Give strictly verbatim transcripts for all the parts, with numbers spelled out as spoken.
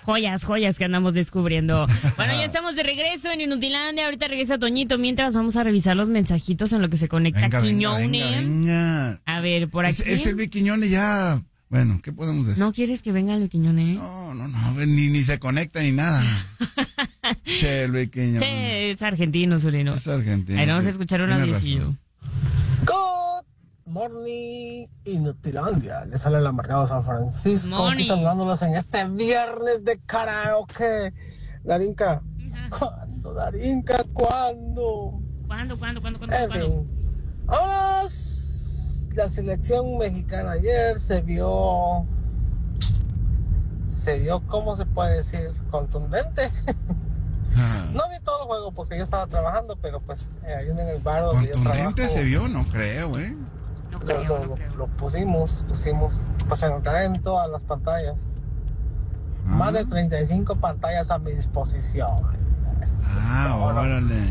joyas, joyas que andamos descubriendo. Bueno, ya estamos de regreso en Inutilandia. Ahorita regresa Toñito. Mientras vamos a revisar los mensajitos en lo que se conecta venga, Quiñone. Venga, venga, venga. A ver, por aquí. Es, es el Luis Quiñone ya. Bueno, ¿qué podemos decir? ¿No quieres que venga Luis Quiñone? No, no, no. Ni, ni se conecta ni nada. Che, Luis Quiñone. Che, es argentino, Zulino. Es argentino. Ahí vamos sí. a escuchar un audiocillo. Good morning, Inutilandia. Les sale el amargado San Francisco. Morning. Aquí saludándolos en este viernes de karaoke. Darinka, ¿cuándo, Darinka? ¿Cuándo? ¿Cuándo, cuándo, cuándo, cuándo, En cuándo? fin, vámonos. La selección mexicana ayer se vio, se vio, ¿cómo se puede decir? Contundente. No vi todo el juego porque yo estaba trabajando, pero pues eh, ahí en el bar donde yo trabajo. ¿Contundente se vio? No creo, ¿eh? No Lo, creo, lo, no creo. lo pusimos, pusimos, pues en, en todas las pantallas. Ah. Más de treinta y cinco pantallas a mi disposición. Eso es Ah, todo. órale.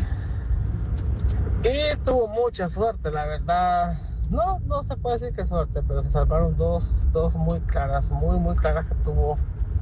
Y tuvo mucha suerte, la verdad. No, no se puede decir que suerte, pero se salvaron dos, dos muy claras, muy, muy claras que tuvo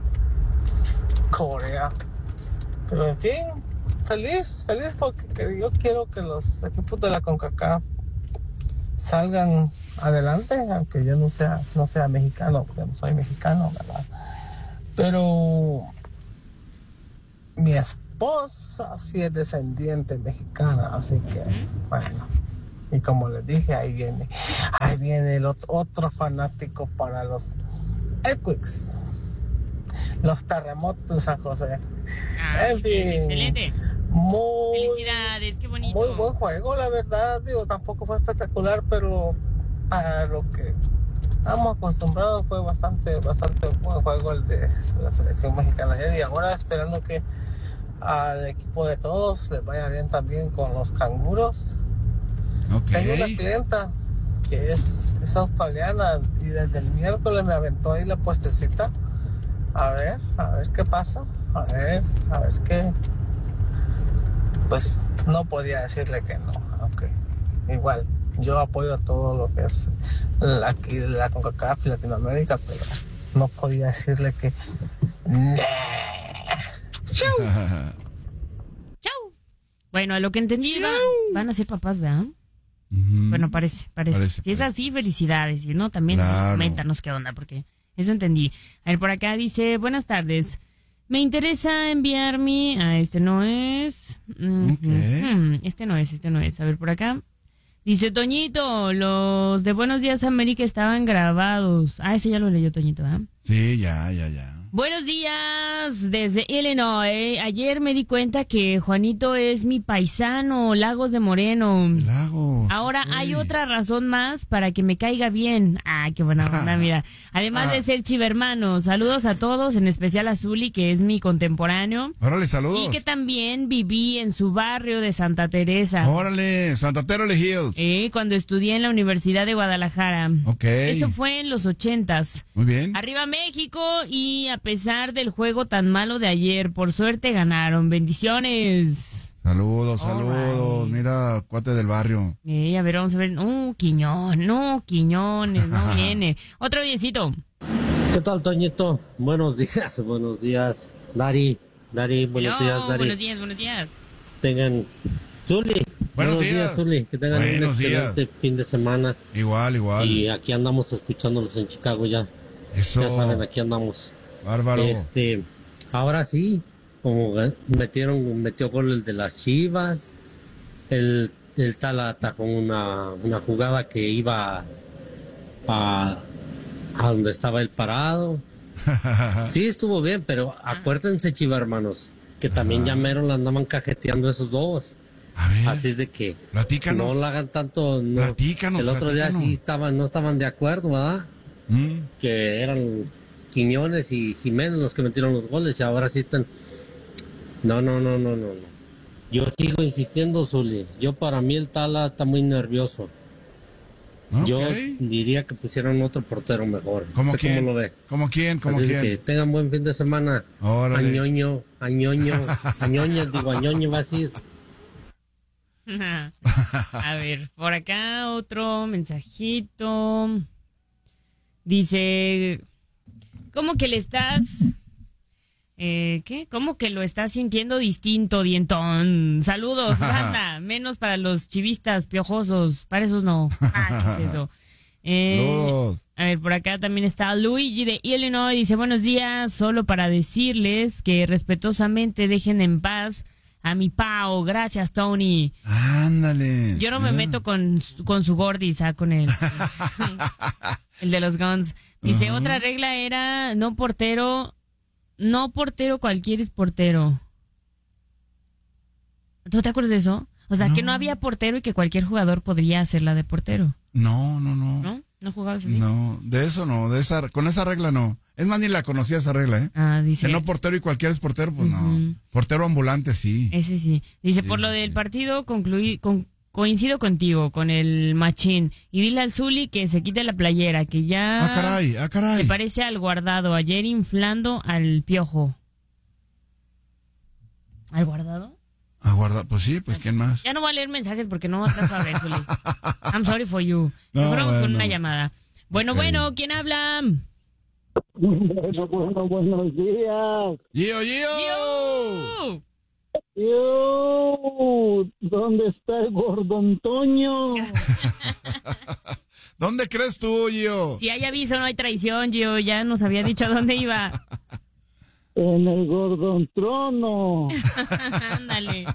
Corea. Pero en fin, feliz, feliz porque yo quiero que los equipos de la CONCACAF salgan adelante, aunque yo no sea, no sea mexicano, porque no soy mexicano, ¿verdad? Pero mi esposa sí es descendiente mexicana, así que, bueno. Y como les dije, ahí viene, ahí viene el otro, otro fanático para los Earthquakes, los terremotos de San José. Ah, En bien, fin, excelente. muy, Felicidades, qué bonito. muy buen juego, la verdad. Digo, tampoco fue espectacular, pero para lo que estamos acostumbrados fue bastante, bastante buen juego el de la selección mexicana ayer. Y ahora esperando que al equipo de todos les vaya bien también con los canguros. Okay. Tengo una clienta que es, es australiana y desde el miércoles me aventó ahí la puestecita. A ver, a ver qué pasa. A ver, a ver qué. Pues no podía decirle que no. Okay. Igual, yo apoyo a todo lo que es la, aquí la CONCACAF y Latinoamérica, pero no podía decirle que. Chau. Chau. Bueno, a lo que entendí, va, van a ser papás, ¿verdad? Uh-huh. Bueno, parece, parece. Parece, Si es parece. así, felicidades. Si no, también Claro. coméntanos qué onda, porque eso entendí. A ver, por acá dice, buenas tardes. Me interesa enviarme... Ah, este no es... Mm, Ok. mm, Este no es, este no es. A ver, por acá. Dice, Toñito, los de Buenos Días América estaban grabados. Ah, ese ya lo leyó Toñito, ¿eh? Sí, ya, ya, ya. Buenos días desde Illinois. Ayer me di cuenta que Juanito es mi paisano, Lagos de Moreno. El lago. Ahora Uy. hay otra razón más para que me caiga bien. Ah, qué buena onda, mira. Además de ser chivermano, saludos a todos, en especial a Zuli, que es mi contemporáneo. Órale, saludos. Y que también viví en su barrio de Santa Teresa. Órale, Santa Teresa Hills. Eh, cuando estudié en la Universidad de Guadalajara. Ok. Eso fue en los ochentas. Muy bien. Arriba México, y a pesar del juego tan malo de ayer, por suerte ganaron. Bendiciones. Saludos, All saludos. right. Mira, cuate del barrio. Eh, a ver, vamos a ver. No, Quiñón, no, Quiñones, no viene. Otro diecito. ¿Qué tal, Toñito? Buenos días, buenos días. Dari, Dari, buenos Hello, días, Dari. buenos días, buenos días. Tengan, Zuli. Buenos días. Zuli. Que tengan Buenos un excelente días. fin de semana. Igual, igual. Y aquí andamos escuchándolos en Chicago ya. Eso. Ya saben, aquí andamos. Bárbaro. Este, ahora sí, como ga- metieron, metió gol el de las Chivas. El, el tal atajó una, una jugada que iba a, a donde estaba el parado. Sí, estuvo bien, pero acuérdense, Chiva, hermanos, que también ya mero la andaban cajeteando esos dos. A ver, Así es de que platícanos. no la hagan tanto. No. Platícanos, El otro día platícanos. sí estaban, no estaban de acuerdo, ¿verdad? Mm. Que eran Quiñones y Jiménez los que metieron los goles y ahora sí están. No, no, no, no, no. no. Yo sigo insistiendo, Zuli. Yo para mí el Tala está muy nervioso. Ok. Yo diría que pusieran otro portero mejor. ¿Cómo ¿Usted quién? cómo lo ve? ¿Cómo quién? ¿Cómo Así es quién? que tengan buen fin de semana. Órale. Añoño, añoño, añoña, digo añoño va a decir. A ver, por acá otro mensajito. Dice, ¿cómo que le estás? Eh, ¿Qué? ¿Cómo que lo estás sintiendo distinto, dientón? Saludos, banda. Menos para los chivistas piojosos. Para esos no. Ah, ¿qué es eso? Eh, a ver, por acá también está Luigi de Illinois. Dice, buenos días. Solo para decirles que respetuosamente dejen en paz a mi Pau. Gracias, Tony. Ándale. Yo no me yeah. meto con, con su gordis, ah, con él. El de los guns. Dice, uh-huh. Otra regla era no portero... No portero, cualquier es portero. ¿Tú te acuerdas de eso? O sea, no. Que no había portero y que cualquier jugador podría hacerla de portero. No, no, no. ¿No? ¿No jugabas así? No, de eso no, de esa, con esa regla no. Es más, ni la conocía esa regla, ¿eh? Ah, dice. Que no portero y cualquier es portero, pues uh-huh. no. Portero ambulante, sí. Ese sí. Dice, sí, por lo sí, del sí. partido concluí, con, coincido contigo, con el machín. Y dile al Zuli que se quite la playera, que ya... Ah, caray, ah, caray. Se parece al Guardado, ayer inflando al Piojo. ¿Al Guardado? ¿A Guardado? Pues sí, pues ¿quién más? Ya no voy a leer mensajes porque no vas a ver, Zuli. I'm sorry for you. No, Mejor vamos bueno. con una llamada. Bueno, Okay. bueno, ¿quién habla? Bueno, bueno, buenos días. ¡Gio, Gio! ¡Yu! Yo, ¿dónde está el gordo Antonio? ¿Dónde crees tú, Gio? Si hay aviso, no hay traición, Gio. Ya nos había dicho a dónde iba. En el Gordon Trono. Ándale.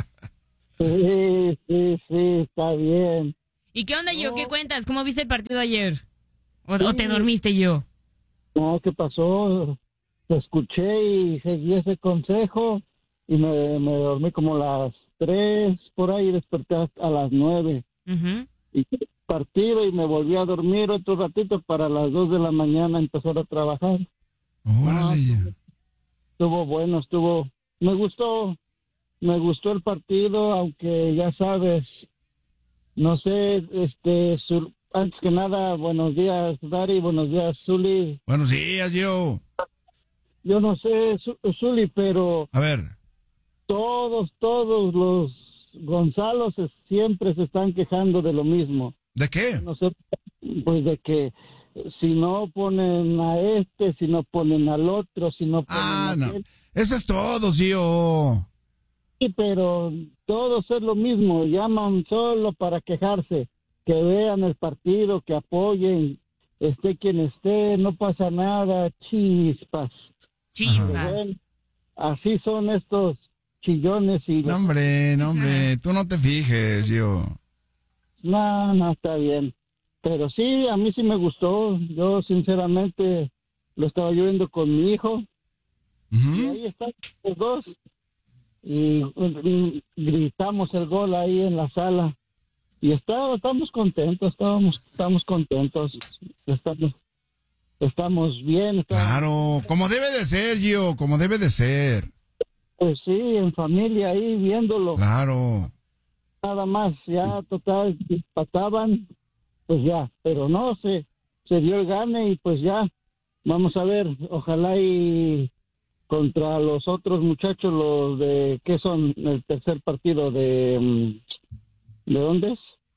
Sí, sí, sí, está bien. ¿Y qué onda, Gio? No. ¿Qué cuentas? ¿Cómo viste el partido ayer? ¿O, Sí. o te dormiste, Gio? No, ¿qué pasó? Te escuché y seguí ese consejo y me, me dormí como a las tres por ahí y desperté a las nueve. Uh-huh. Y partido y me volví a dormir otro ratito para las dos de la mañana empezar a trabajar. Órale, Gio. Estuvo bueno, estuvo, me gustó, me gustó el partido, aunque ya sabes, no sé, este, sur, antes que nada, buenos días, Dari, buenos días, Zuli. Buenos días, Gio. Yo no sé, Zuli, pero A ver. todos, todos los Gonzalos se- siempre se están quejando de lo mismo. ¿De qué? No sé, pues de que si no ponen a este, si no ponen al otro, si no ponen Ah, a no. aquel. Eso es todo, Gio. Sí, pero todos es lo mismo, llaman solo para quejarse, que vean el partido, que apoyen, esté quien esté, no pasa nada, chispas. Chispas. Bueno, así son estos chillones y... No, hombre, no, hombre. Tú no te fijes, Gio. No, no, está bien. Pero sí, a mí sí me gustó. Yo, sinceramente, lo estaba yo viendo con mi hijo. Y Ujú. ahí están los dos. Y, y gritamos el gol ahí en la sala. Y está, estamos contentos, estábamos, estamos contentos. Estamos, estamos bien. Estamos, Claro, como debe de ser, Gio, como debe de ser. Pues sí, en familia ahí viéndolo. Claro. Nada más, ya total, empataban, pues ya. Pero no, se, se dio el gane y pues ya. Vamos a ver, ojalá y contra los otros muchachos, los de, ¿qué son? El tercer partido de... mm, ¿De dónde es?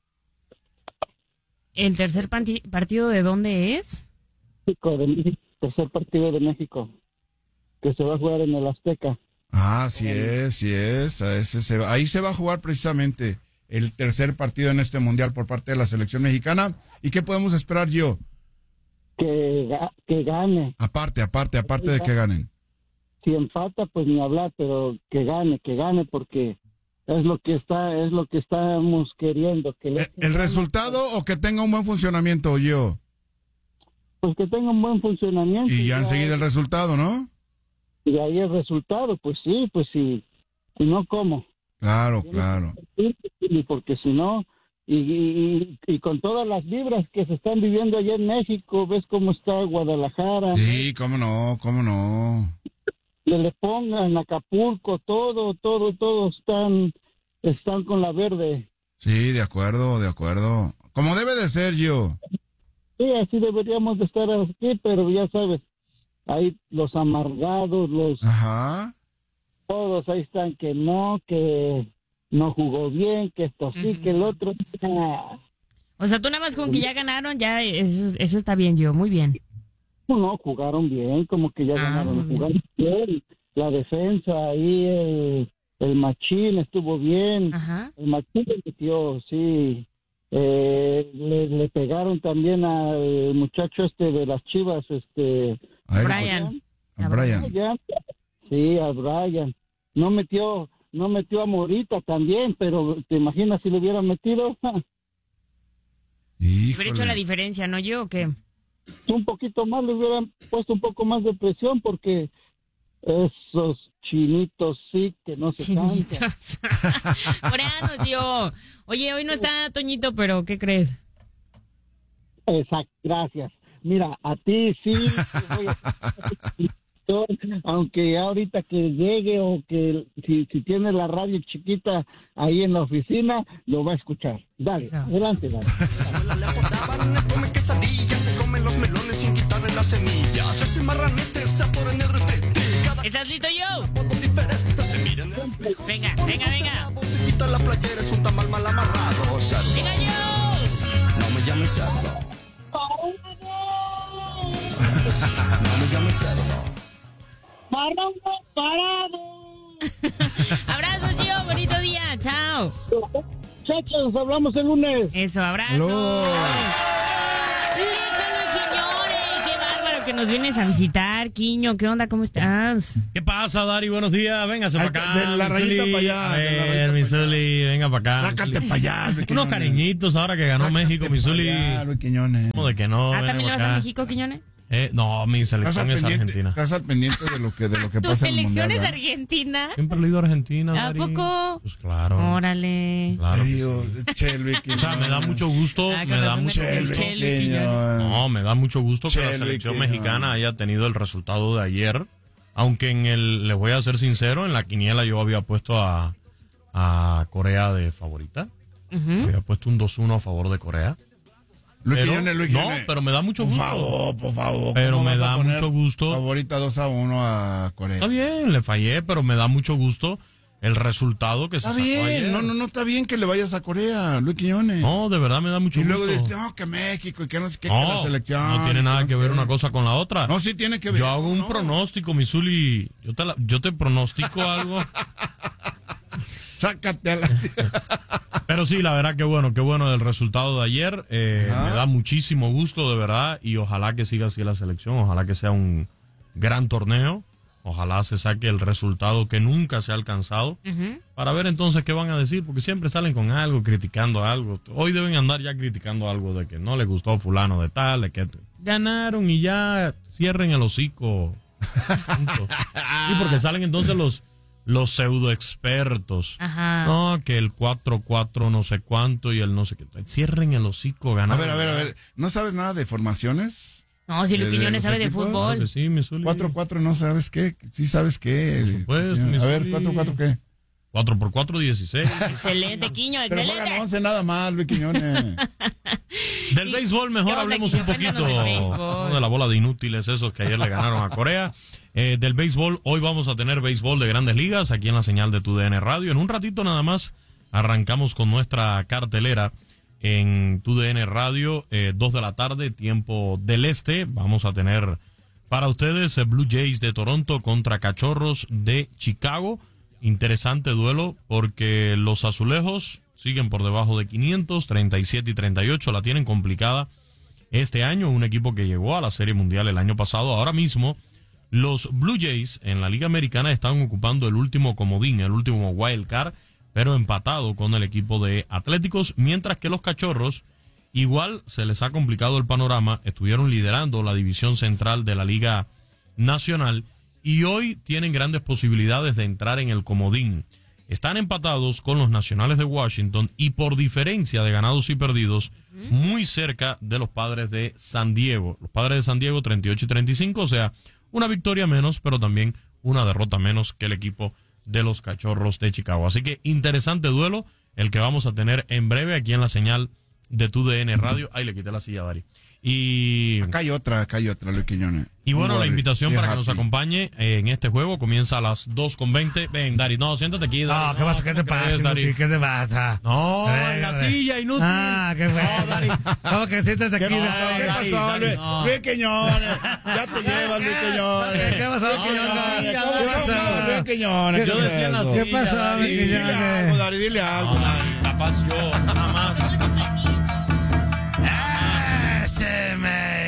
¿El tercer panti- partido de dónde es? México, de México, tercer partido de México, que se va a jugar en el Azteca. Ah, sí es, sí es. A ese se va- ahí se va a jugar precisamente el tercer partido en este mundial por parte de la selección mexicana. ¿Y qué podemos esperar, Gio? Que, ga- que gane. Aparte, aparte, aparte de que ganen. Si empata, pues ni hablar, pero que gane, que gane, porque es lo que está, es lo que estamos queriendo. Que le- ¿El, el resultado o que tenga un buen funcionamiento, Gio? Pues que tenga un buen funcionamiento. Y ya enseguida el resultado, ¿no? Y ahí el resultado, pues sí, pues sí. Y no cómo. Claro, claro. Y porque si no, y, y, y con todas las vibras que se están viviendo allá en México, ves cómo está Guadalajara, Sí, cómo no, cómo no. le, le pongan Acapulco, todo, todo, todo están, están con la verde. Sí, de acuerdo, de acuerdo. Como debe de ser, Gio. Sí, así deberíamos de estar aquí, pero ya sabes, ahí los amargados, los Ajá. todos ahí están que no, que no jugó bien, que esto sí, Ujú. que el otro. Ah, O sea, tú nada más con que ya ganaron, ya eso, eso está bien, Gio. Muy bien. no, jugaron bien, como que ya Ah, ganaron, muy bien. jugaron bien. la defensa ahí, el, el Machín estuvo bien. Ajá. El Machín le metió, sí. Eh, le, le pegaron también al muchacho este de las Chivas, este... A él, Brian. A Brian. Brian. Sí, a Brian. No metió, no metió a Morita también, pero ¿te imaginas si le hubieran metido? Hubiera hecho la diferencia, ¿no yo o qué? Un poquito más, le hubieran puesto un poco más de presión porque esos chinitos sí que no se cansan. Chinitos. Coreanos, yo. Oye, hoy no está Toñito, pero ¿qué crees? Exacto, gracias. Mira, a ti sí, te voy a... aunque ahorita que llegue o que si, si tiene la radio chiquita ahí en la oficina, lo va a escuchar. Dale, Eso. adelante, dale. Le abordaban, le come quesadillas, se comen los melones sin quitarle las semillas. Ese marranete se atora en el retete. ¿Estás listo, yo? Diferente, se miran en el espejo, Venga, se pone venga, venga. bravo, se quita la playera, es un tamal mal amarrado. Cerdo, ¡Venga, yo! no me llames cerdo. No me llames cerdo. Abrazos, yo. Bonito día. Chao. Muchachos, hablamos el lunes. Eso, abrazos. Aló. Listo, Luis Quiñones. Qué bárbaro que nos vienes a visitar, Quiño. ¿Qué onda? ¿Cómo estás? ¿Qué pasa, Dari? Buenos días. Véngase Ay, para acá. de la mi rayita Zuli. pa' allá, A de la ver, rayita mi pa' allá. Zuli, venga para acá. mi Sácate Zuli. para allá, Luis Unos Quiñones. cariñitos ahora que ganó Sácate México, mi pa' Zuli. allá, Luis Quiñones. ¿Cómo de que no? Ah, Ven ¿también le vas acá. a México, Quiñones? Eh, no, mi Estás al selección es pendiente, Argentina. estás al pendiente de lo que, de lo que ¿Tu pasa en el selección mundial, es ¿verdad? Argentina? Siempre le he ido a Argentina, ¿A Dari. poco? Pues claro. Órale. Claro. Ay, que Dios, sí. che, Luis O Quiñones. sea, me da mucho gusto, Ah, con me da razón mucho me cogió el gusto. Chele, Quiñones. No, me da mucho gusto que la Chele, selección Quiñones. mexicana haya tenido el resultado de ayer. Aunque en el, les voy a ser sincero, en la quiniela yo había puesto a, a Corea de favorita. Ujú. Había puesto un dos uno a favor de Corea. Luis Pero- Quiñones, Luis no, Quiñones. pero me da mucho Por gusto. favor, por favor. Pero ¿cómo me vas a da poner mucho gusto. Favorita dos a uno a Corea. Está bien, le fallé, pero me da mucho gusto el resultado que se Está sacó bien, ayer. no, no, no está bien que le vayas a Corea, Luis Quiñones. No, de verdad me da mucho y luego gusto. dices, no, que México y que no sé qué, que no, la selección. no tiene nada no que sé ver qué. una cosa con la otra. No, sí tiene que ver. Yo hago un no. pronóstico, mi Zuli. Yo te, la- yo te pronostico algo. Sácate a la... Pero sí, la verdad que bueno, qué bueno el resultado de ayer. Eh, Ajá. me da muchísimo gusto, de verdad. Y ojalá que siga así la selección. Ojalá que sea un gran torneo. Ojalá se saque el resultado que nunca se ha alcanzado. Ujú. Para ver entonces qué van a decir. Porque siempre salen con algo, criticando algo. Hoy deben andar ya criticando algo de que no les gustó a fulano de tal, de que ganaron y ya cierren el hocico. Punto. Y porque salen entonces los... Los pseudo expertos. Ajá. No, que el cuatro cuatro no sé cuánto y el no sé qué. Cierren el hocico, A ganan. ver, a ver, a ver. ¿No sabes nada de formaciones? No, si Luis ¿De- de Quiñones los sabe de equipos? Claro fútbol. que sí, mi Zuli. cuatro cuatro no sabes qué. Sí sabes qué. Por supuesto, mi A ver, Zuli. cuatro cuatro qué. cuatro por cuatro, dieciséis. Excelente, Quiño, Pero juegan excelente. once nada más, Luis Quiñones. Del béisbol mejor ¿Qué onda, hablemos Quiño? un poquito. Cuéntanos del béisbol. No de la bola de inútiles esos que ayer le ganaron a Corea. Eh, del béisbol, hoy vamos a tener béisbol de Grandes Ligas aquí en la señal de Tu D N Radio. En un ratito nada más arrancamos con nuestra cartelera en Tu D N Radio, eh, dos de la tarde, tiempo del este. Vamos a tener para ustedes eh, Blue Jays de Toronto contra Cachorros de Chicago. Interesante duelo porque los azulejos siguen por debajo de quinientos, treinta y siete y treinta y ocho. La tienen complicada este año. Un equipo que llegó a la Serie Mundial el año pasado. Ahora mismo los Blue Jays en la Liga Americana están ocupando el último comodín, el último wild card, pero empatado con el equipo de Atléticos, mientras que los Cachorros igual se les ha complicado el panorama. Estuvieron liderando la división central de la Liga Nacional y hoy tienen grandes posibilidades de entrar en el comodín. Están empatados con los Nacionales de Washington y por diferencia de ganados y perdidos, muy cerca de los Padres de San Diego. Los Padres de San Diego treinta y ocho y treinta y cinco, o sea, una victoria menos, pero también una derrota menos que el equipo de los Cachorros de Chicago. Así que interesante duelo el que vamos a tener en breve aquí en la señal de Tu D N Radio. Ahí le quité la silla a Dari. Y acá hay otra, acá hay otra, Luis Quiñones. Y bueno, Worry, la invitación para happy. que nos acompañe eh, en este juego comienza a las dos con veinte. Ven, Dari, no, siéntate aquí. Dari. No, ¿qué pasa? ¿Qué te pasa? crees, Dari? ¿Qué te pasa? No, en la silla, inútil. Ah, qué bueno. No, Dari. ¿Cómo que siéntate ¿Qué aquí? pasó? ¿Qué Dari, pasó, Dari, Luis? no. Luis Quiñones? Ya te llevas, Luis Quiñones. ¿Qué pasó, No, Quiñones? no, ¿Cómo, ¿Qué cómo, pasó? Luis Quiñones? Yo ¿Qué es decía en la eso? silla, ¿Qué pasó, Dari. mi Dile Quiñones? algo, Dari, dile algo. No, Dari. Dari, capaz yo, nada más. Ah, se me...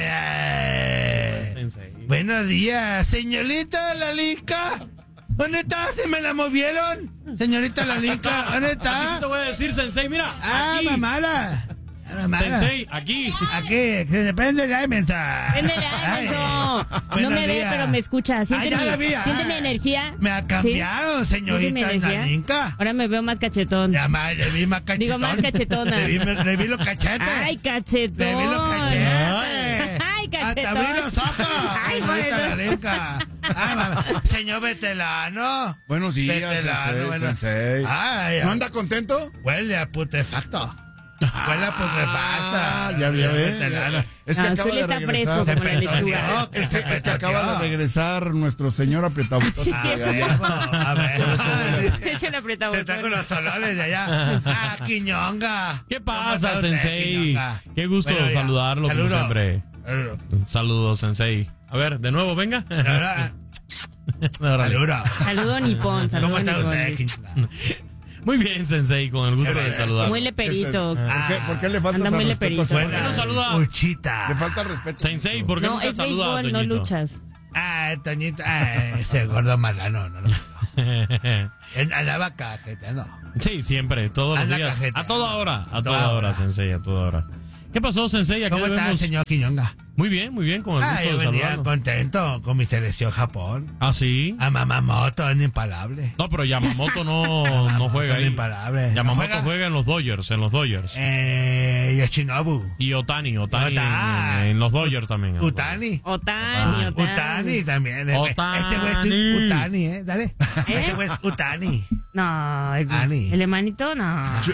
Sensei. Buenos días, señorita Lalica. ¿Dónde está? ¿Se me la movieron? Señorita Lalica, ¿dónde Aquí sí está? te voy a decir, Sensei, mira. Ah, aquí. mamala. Mamala. Sensei, aquí. Aquí, se depende de la mensa. Préndele a eso. No buenos me ve, días. pero me escucha. Siente, Ah, ya la mi, vi, ah. siente mi energía. Me ha cambiado, ¿Sí? ¿Siente mi señorita energía? Lalica. Ahora me veo más cachetón. Ya más, le vi más cachetón. Digo, más cachetona. Le vi, le vi los cachetes. Ay, cachetón. Le vi los cachetes. Ay, cachetón. Hasta abrí los ojos. Ay, por señorita eso. Lalica. Ay, mamá. Señor Vetelano. Buenos días, Vetelano, Sensei, bueno. Sensei. Ay, ¿No anda contento? huele a putrefacto. Huele a putrefacto. Ah, ya, ya ves. Vetelano. Es que No, acaba Zuli de está regresar. fresco como la Pepeto, lechuga. Es que, es que acaba de regresar nuestro señor apretado. Sí, Ah, cierto. huevo. A ver. Es un apretado. Te traigo los solones de allá. Ah, Quiñonga. ¿Qué ¿Cómo pasa, está usted, Sensei? Quiñonga? Qué gusto Bueno, ya. saludarlo, como Saludo. siempre. Saludo. Saludos, Sensei. A ver, de nuevo, venga. Órale. Saludo. Saludo nipón, ¿Cómo saludo está usted, nipón. Quiñonga? Muy bien, Sensei, con el gusto Qué de bueno. saludar. Muy leperito. ¿Por qué, por qué le falta Anda muy respeto? leperito. al señor? ¿Por qué no saluda? Uchita. Le falta respeto. Sensei, ¿por qué No, nunca es saluda a béisbol, no Toñito? luchas. Ah, Toñito. Ah, ese gordo malano. No, no, no. Él andaba cajetando. Sí, siempre, todos los Anda días. cajeta. A toda hora, a A toda toda hora, hora. Sensei, a toda hora. ¿Qué pasó, Sensei? ¿A qué ¿Cómo está, debemos? señor Quiñonga? Muy bien, muy bien, con el Ah, gusto yo de venía saludarlo. contento con mi selección Japón. ¿Ah, sí? A Mamamoto, es impalable. No, pero Yamamoto no, no juega Es ahí. impalable. Yamamoto ¿No juega? en los Dodgers, en los Dodgers. Eh, Yoshinobu. Y Otani, Otani en, Otani. en los Dodgers también. en los Utani. Otani, Ah, Otani. Utani también. eh, Otani. Este güey es Utani, ¿eh? Dale. Este güey es Utani. No, el, Ani. el hermanito no.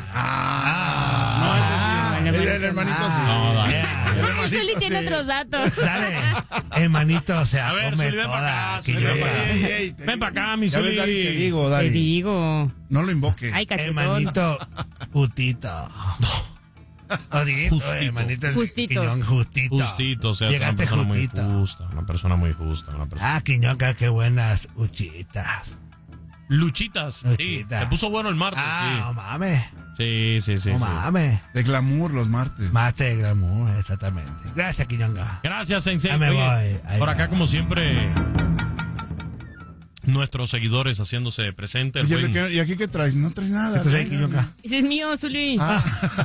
Ah, no, ese sí. el El, hermanito el hermanito Ah, sí. No, dale. yeah. El Ay, hermanito Zuli tiene sí. otros datos. Dale. Hermanito, se A ver, come Zuli, ven para toda. acá, que Zuli, yo ven diga. para acá. Ey, ey, te Ven digo. para acá, mi Ya ves, Zuli. Dari, te digo, Te Dari. digo. No lo invoque. Ay, cachetón. Hermanito, putito. Odito, Justito. hermanito. Justito. Quiñón, justito. Justito, o sea, es una Llegaste persona muy justito. justa, una persona muy justa. Una persona... Ah, Quiñonga, qué buenas uchitas. Luchitas, sí. Luchitas. Se puso bueno el martes, Ah, no mames. sí. Sí, sí, sí. No sí. mames. De glamour los martes. Mate de glamour, exactamente. Gracias, Quiñonga. Gracias, Sensei. Ahí me Oye, voy, ahí por me acá, voy. como siempre, nuestros seguidores haciéndose presentes. El Oye, buen- ¿qué- ¿y aquí qué traes? No traes nada. Esto es traes Quiñonga. nada. Ese es mío, Zuli. Ah,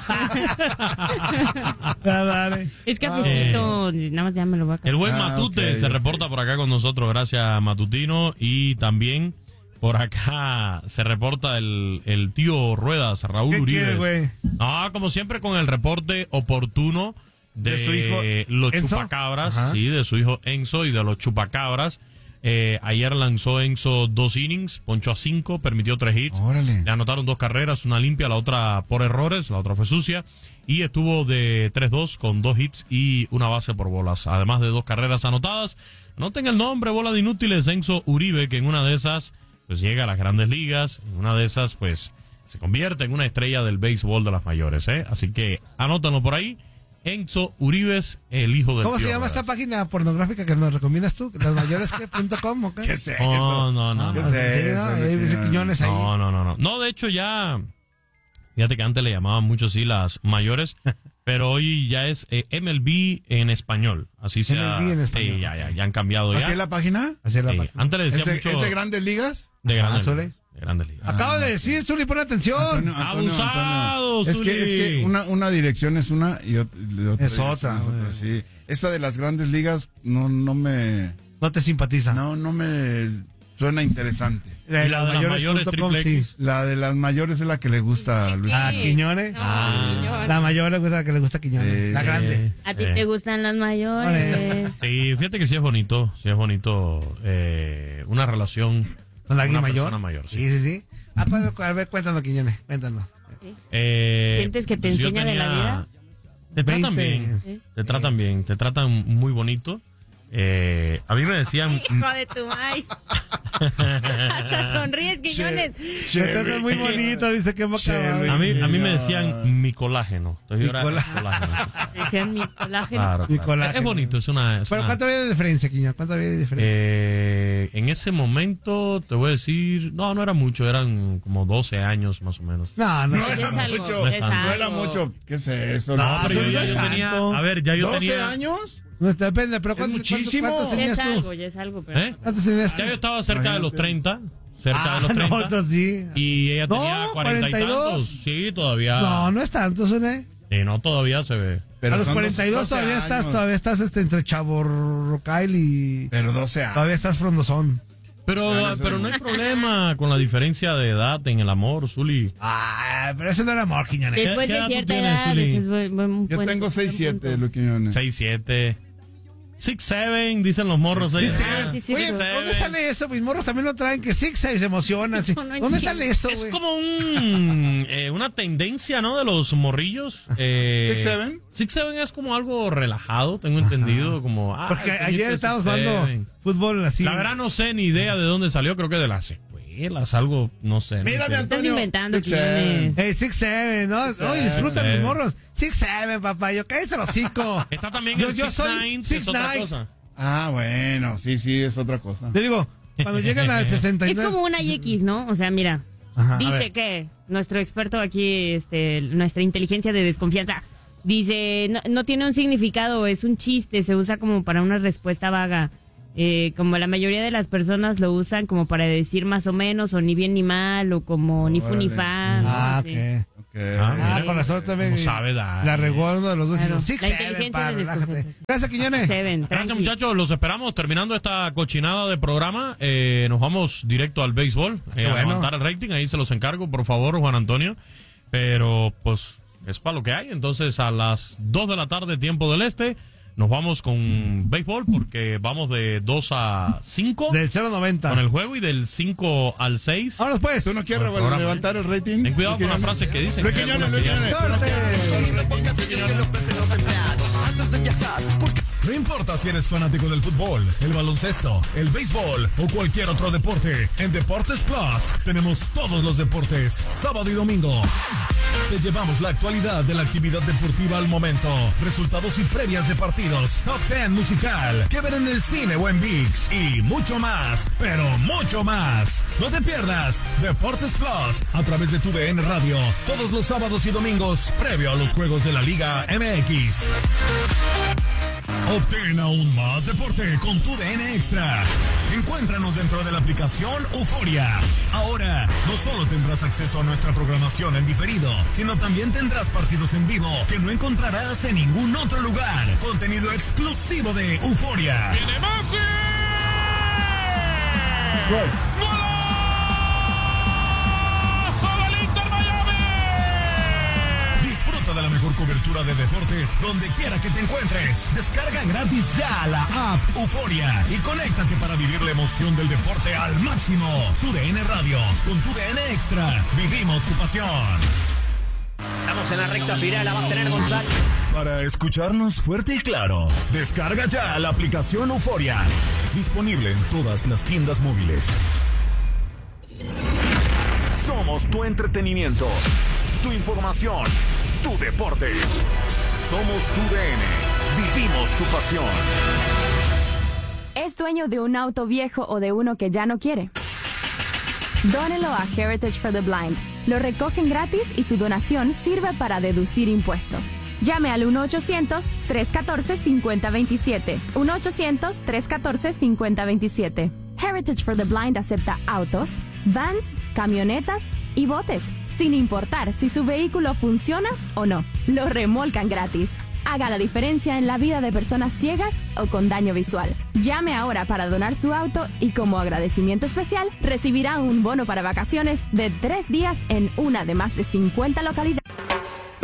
dale. Es cafecito. Nada más ya me lo voy a El acabar. buen Ah, Matute ok, se ok. reporta por acá con nosotros, gracias Matutino. Y también por acá se reporta el, el tío Ruedas, Raúl ¿Qué Uribe. quiere, güey? No, como siempre con el reporte oportuno de, ¿De su hijo los Enzo? chupacabras, Ajá. sí, de su hijo Enzo y de los chupacabras. Eh, ayer lanzó Enzo dos innings, ponchó a cinco, permitió tres hits. Órale. Le anotaron dos carreras, una limpia, la otra por errores, la otra fue sucia. Y estuvo de tres dos con dos hits y una base por bolas. Además de dos carreras anotadas. Anoten el nombre, bola de inútiles, Enzo Uribe, que en una de esas pues llega a las grandes ligas. En una de esas pues se convierte en una estrella del béisbol de las mayores. ¿eh? Así que anótanlo por ahí. Enzo Uribes, el hijo del ¿Cómo se tío llama esta Ruedas. página pornográfica que nos recomiendas tú? ¿Lasmayores qué punto com o qué? ¿Qué sé? No, no, no. ¿Qué no. es Sí, eso, ¿no? Luis Ahí dice Quiñones? Quiñones ahí. No, no, no, no. No, de hecho ya, fíjate que antes le llamaban mucho así las mayores, pero hoy ya es eh, M L B en español. Así se M L B en español. Sí, ya, ya, ya han cambiado ¿Así ya. es la página? Así es la Sí, página. antes le decía ¿Ese, mucho ¿Es de Grandes Ligas? de grandes Ah, Zuli. ligas. De grandes ligas. Acabo de decir, Zuli, pon atención. Antonio, Antonio, Abusado, Antonio. Es que, Zuli. es que una, una dirección es una y ot- y otra, Es dirección otra, es güey. sí. Esa de las Grandes Ligas no, no me... No te simpatiza. No, no me suena interesante. La Y la de las mayores, punto com, triple sí. X. La de las mayores es la que le gusta a Luis. A Sí. Quiñones. No, Ah. Quiñones. La mayor le gusta la que le gusta a Quiñones. Eh, la grande. A ti Eh. te gustan las mayores. Sí, fíjate que sí es bonito, sí es bonito eh, una relación Con la una alguien mayor. persona mayor, sí. Sí, sí, sí. Ah, cuando- a ver, cuéntanos, Quiñones. Cuéntanos. Eh, ¿Sientes que te pues yo enseña de la vida? Te tratan veinte. bien, ¿Sí? te tratan bien, te tratan muy bonito. Eh, a mí me decían... Hijo de tu maíz. Hasta sonríes, Quiñones. Se trata muy bonito, dice que A mí, a mí me decían mi colágeno. Entonces yo era Mi colágeno. Decían mi colágeno. Claro, Mi claro. colágeno. Es bonito, es una... es Pero una- ¿cuánto había de diferencia, Quiñón? ¿Cuánto había de diferencia? Eh, en ese momento, te voy a decir, no, no era mucho, eran como doce años más o menos. No, no. No Ya era es algo, mucho. ya es No era algo. mucho. ¿Qué es eso? No, pero yo, no ya es yo tenía, tanto. a ver, ya yo ¿doce tenía... años? No, depende, pero ¿cuántos, muchísimo. cuántos, cuántos Ya tenías es tú? algo, ya es algo. Pero... ¿Eh? ¿Cuántos tenías tú? Ya yo estaba cerca de los treinta, cerca Ah, de los treinta. no, entonces sí. Y ella No, tenía cuarenta y cuarenta y dos. tantos. Sí, todavía. No, no es tanto, Sune. Sí, no, todavía se ve. Pero a los son cuarenta y dos doce todavía estás, años. todavía estás este, entre Chavo Kyle y Pero doce años. todavía estás frondosón. Pero, Ah, no sé. pero no hay problema con la diferencia de edad en el amor, Zuli. Ah, pero eso no era amor, Quiñones. Después ¿Qué de edad tú cierta tienes, edad, Zuli? ese es buen- buen- Yo buen- tengo buen seis siete, punto. Luis Quiñones. seis siete. six seven, dicen los morros. seis Dice, Ah, sí, sí, oye, sí. ¿dónde sale eso? Mis morros también lo traen, que Six se emocionan. sí. No, no ¿Dónde entiendo. sale eso, Es güey? como un, eh, una tendencia, ¿no? De los morrillos. Eh, ¿Six seven? Six seven es como algo relajado, tengo entendido. Como, ah, Porque el ayer coñito estábamos Six jugando Seven. fútbol así. La verdad no sé ni idea de dónde salió, creo que de las secuelas, algo, no sé. no Mírame, sé. Estás Antonio. inventando, Six seven. Quiñones. Hey, Six Seven, ¿no? Oye, disfrutan Seven. mis morros. Six Seven, papá. Yo, cállate el hocico. Está también Yo- el yo Six soy Nine, que Six es otra Nine. cosa. Ah, bueno, sí, sí, es otra cosa. Te digo, cuando llegan al sesenta y Es nueve... como una Y X, ¿no? O sea, mira, Ajá. A dice ver. que nuestro experto aquí, este, nuestra inteligencia de desconfianza, dice, no, no tiene un significado, es un chiste, se usa como para una respuesta vaga. Eh, como la mayoría de las personas lo usan como para decir más o menos, o ni bien ni mal, o como ni fu ni Órale. fa. ¿no? Ah, Sí. ok. Ok. Ah, Ah, mira. con razón también. ¿Cómo sabe dar? La regó uno de los dos y Claro. dijo, Six La Seven, inteligencia pa, de relájate. desconfianza, sí. Gracias, Quiñones. Seven, Gracias, tranqui. muchachos. Los esperamos terminando esta cochinada de programa. Eh, nos vamos directo al béisbol. Eh, a bueno. levantar el rating. Ahí se los encargo, por favor, Juan Antonio. Pero, pues, es para lo que hay. Entonces, a las dos de la tarde, tiempo del este, nos vamos con béisbol porque vamos de dos a cinco Del cero noventa. con el juego y del cinco al seis. Vámonos pues. ¿Tú no quieres Por programa. levantar el rating? Ten cuidado Luis con las Quiñones? frases que dicen. Luis que hay Quiñones, algunas Luis que ya- Quiñones. Porque aquellos que lo ofrecen los empleados antes de viajar. Porque No importa si eres fanático del fútbol, el baloncesto, el béisbol o cualquier otro deporte, en Deportes Plus tenemos todos los deportes, sábado y domingo. Te llevamos la actualidad de la actividad deportiva al momento, resultados y previas de partidos, top ten musical, que ver en el cine o en ViX y mucho más, pero mucho más. No te pierdas Deportes Plus a través de tu D N Radio, todos los sábados y domingos, previo a los juegos de la Liga M X. Obtén aún más deporte con tu D N Extra. Encuéntranos dentro de la aplicación Euforia. Ahora, no solo tendrás acceso a nuestra programación en diferido, sino también tendrás partidos en vivo que no encontrarás en ningún otro lugar. Contenido exclusivo de Euforia. ¡Viene Messi! ¡Golazo del Inter Miami! Disfruta de la mejor cobertura de deportes donde quiera que te encuentres. Descarga gratis ya la app Euforia y conéctate para vivir la emoción del deporte al máximo. Tu D N Radio, con tu D N Extra, vivimos tu pasión. Estamos en la recta final, la va a tener González. Para escucharnos fuerte y claro, descarga ya la aplicación Euforia. Disponible en todas las tiendas móviles. Somos tu entretenimiento, tu información, tu deporte. Somos tu D N. Vivimos tu pasión. ¿Es dueño de un auto viejo o de uno que ya no quiere? Dónelo a Heritage for the Blind. Lo recogen gratis y su donación sirve para deducir impuestos. Llame al uno ochocientos, tres uno cuatro, cinco cero dos siete. uno ochocientos, tres uno cuatro, cinco cero dos siete. Heritage for the Blind acepta autos, vans, camionetas y botes, sin importar si su vehículo funciona o no. Lo remolcan gratis. Haga la diferencia en la vida de personas ciegas o con daño visual. Llame ahora para donar su auto y como agradecimiento especial recibirá un bono para vacaciones de tres días en una de más de cincuenta localidades. La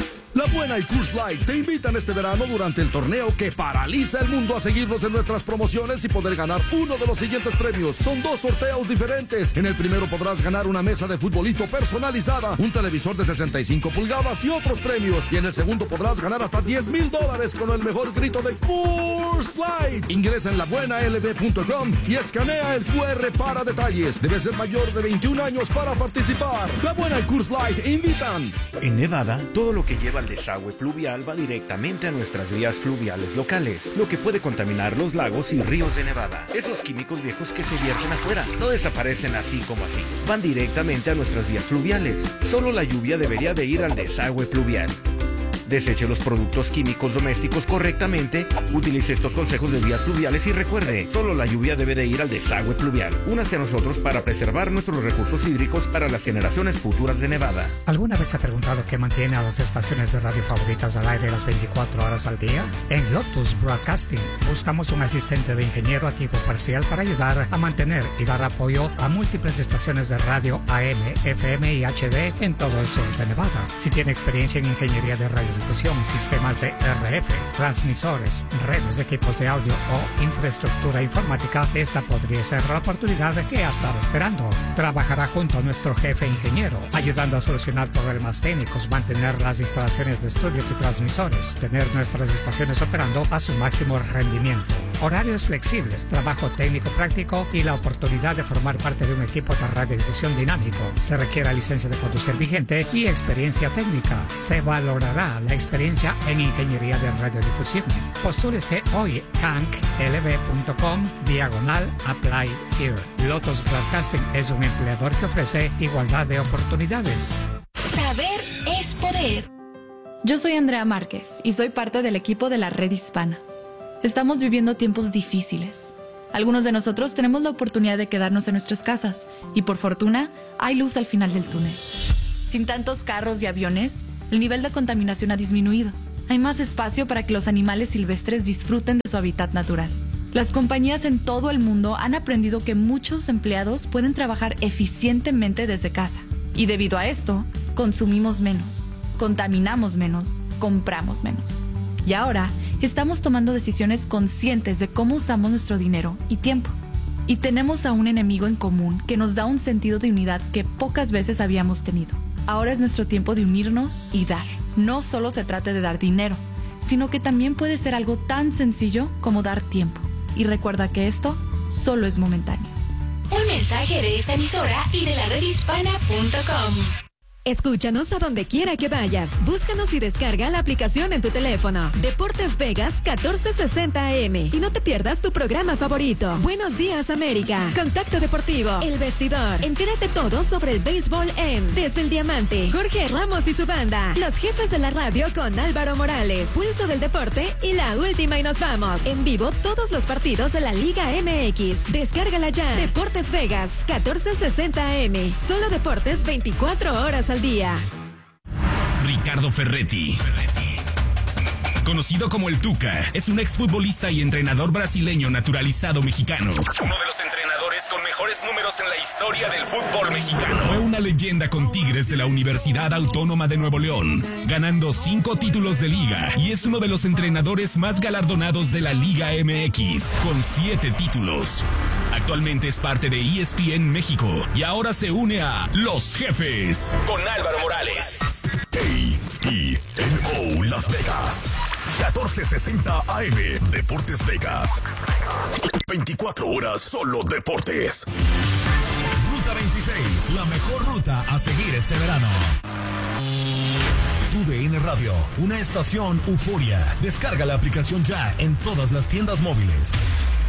La Buena y Coors Light te invitan este verano durante el torneo que paraliza el mundo a seguirnos en nuestras promociones y poder ganar uno de los siguientes premios. Son dos sorteos diferentes. En el primero podrás ganar una mesa de futbolito personalizada, un televisor de sesenta y cinco pulgadas y otros premios. Y en el segundo podrás ganar hasta diez mil dólares con el mejor grito de Coors Light. Ingresa en la buena l b punto com y escanea el cu erre para detalles. Debe ser mayor de veintiún años para participar. La Buena y Coors Light invitan. En Nevada, todo lo que lleva al desagüe pluvial va directamente a nuestras vías fluviales locales, lo que puede contaminar los lagos y ríos de Nevada. Esos químicos viejos que se vierten afuera no desaparecen así como así. Van directamente a nuestras vías fluviales. Solo la lluvia debería de ir al desagüe pluvial. Deseche los productos químicos domésticos correctamente, utilice estos consejos de vías fluviales y recuerde, solo la lluvia debe de ir al desagüe pluvial. Únase a nosotros para preservar nuestros recursos hídricos para las generaciones futuras de Nevada. ¿Alguna vez se ha preguntado qué mantiene a las estaciones de radio favoritas al aire las veinticuatro horas al día? En Lotus Broadcasting buscamos un asistente de ingeniero a tiempo parcial para ayudar a mantener y dar apoyo a múltiples estaciones de radio A M, F M y H D en todo el sur de Nevada. Si tiene experiencia en ingeniería de radio, difusión, sistemas de R F, transmisores, redes, equipos de audio o infraestructura informática, esta podría ser la oportunidad que ha estado esperando. Trabajará junto a nuestro jefe ingeniero, ayudando a solucionar problemas técnicos, mantener las instalaciones de estudios y transmisores, tener nuestras estaciones operando a su máximo rendimiento. Horarios flexibles, trabajo técnico práctico y la oportunidad de formar parte de un equipo de radiodifusión dinámico. Se requiere licencia de conducir vigente y experiencia técnica. Se valorará la experiencia en ingeniería de radiodifusión. Postúlese hoy canc l b punto com diagonal apply here. Lotus Broadcasting es un empleador que ofrece igualdad de oportunidades. Saber es poder. Yo soy Andrea Márquez y soy parte del equipo de la Red Hispana. Estamos viviendo tiempos difíciles. Algunos de nosotros tenemos la oportunidad de quedarnos en nuestras casas y por fortuna hay luz al final del túnel. Sin tantos carros y aviones, el nivel de contaminación ha disminuido. Hay más espacio para que los animales silvestres disfruten de su hábitat natural. Las compañías en todo el mundo han aprendido que muchos empleados pueden trabajar eficientemente desde casa. Y debido a esto, consumimos menos, contaminamos menos, compramos menos. Y ahora, estamos tomando decisiones conscientes de cómo usamos nuestro dinero y tiempo. Y tenemos a un enemigo en común que nos da un sentido de unidad que pocas veces habíamos tenido. Ahora es nuestro tiempo de unirnos y dar. No solo se trata de dar dinero, sino que también puede ser algo tan sencillo como dar tiempo. Y recuerda que esto solo es momentáneo. Un mensaje de esta emisora y de la red hispana punto com. Escúchanos a donde quiera que vayas. Búscanos y descarga la aplicación en tu teléfono. Deportes Vegas catorce sesenta A M. Y no te pierdas tu programa favorito. Buenos Días América. Contacto Deportivo. El Vestidor. Entérate todo sobre el béisbol en Desde el Diamante. Jorge Ramos y su banda. Los Jefes de la Radio con Álvaro Morales. Pulso del Deporte y La Última y Nos Vamos. En vivo todos los partidos de la Liga M X. Descárgala ya. Deportes Vegas catorce sesenta A M. Solo deportes veinticuatro horas al día. Ricardo Ferretti, conocido como el Tuca, es un exfutbolista y entrenador brasileño naturalizado mexicano. Uno de los entrenadores con mejores números en la historia del fútbol mexicano. Fue una leyenda con Tigres de la Universidad Autónoma de Nuevo León, ganando cinco títulos de liga, y es uno de los entrenadores más galardonados de la Liga M X, con siete títulos. Actualmente es parte de E S P N México y ahora se une a Los Jefes con Álvaro Morales. K I N O Las Vegas. catorce sesenta A M. Deportes Vegas. veinticuatro horas solo deportes. Ruta veintiséis, la mejor ruta a seguir este verano. Tu D N Radio, una estación euforia. Descarga la aplicación ya en todas las tiendas móviles.